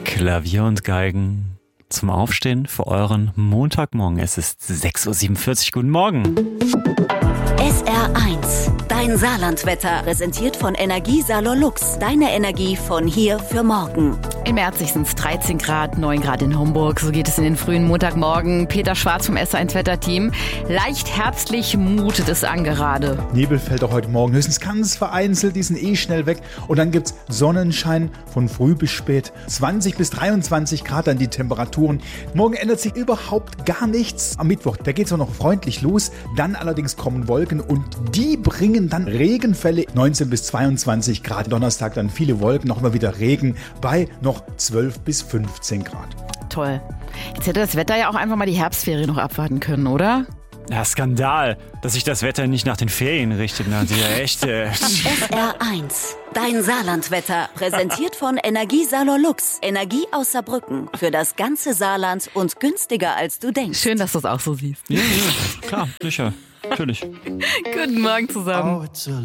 Klavier und Geigen zum Aufstehen für euren Montagmorgen. Es ist 6.47 Uhr. Guten Morgen. SR1, dein Saarlandwetter, präsentiert von Energiesalon Lux. Deine Energie von hier für morgen. In Merzig sind es 13 Grad, 9 Grad in Homburg. So geht es in den frühen Montagmorgen. Peter Schwarz vom SR1-Wetterteam. Leicht herbstlich mutet es an gerade. Nebel fällt auch heute Morgen höchstens ganz vereinzelt, die sind schnell weg. Und dann gibt's Sonnenschein von früh bis spät. 20 bis 23 Grad dann die Temperaturen. Morgen ändert sich überhaupt gar nichts. Am Mittwoch, da geht's auch noch freundlich los. Dann allerdings kommen Wolken und die bringen dann Regenfälle. 19 bis 22 Grad. Donnerstag dann viele Wolken, noch mal wieder Regen bei noch 12 bis 15 Grad. Toll. Jetzt hätte das Wetter ja auch einfach mal die Herbstferien noch abwarten können, oder? Ja, Skandal, dass sich das Wetter nicht nach den Ferien richtet. Na, ja, echt. SR1, dein Saarlandwetter, präsentiert von Energiesalon Lux. Energie aus Saarbrücken für das ganze Saarland und günstiger als du denkst. Schön, dass du es auch so siehst. Ja, klar, sicher, natürlich. Guten Morgen zusammen.